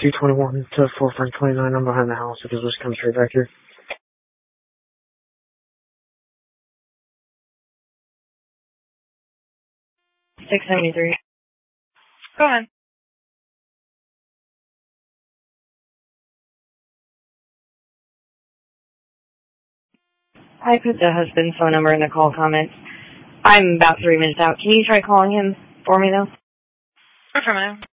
221 to 4 Frank 29. I'm behind the house. If it's just come straight back here. 673. Go ahead. I put the husband's phone number in the call comments. I'm about 3 minutes out. Can you try calling him for me, though? Affirmative.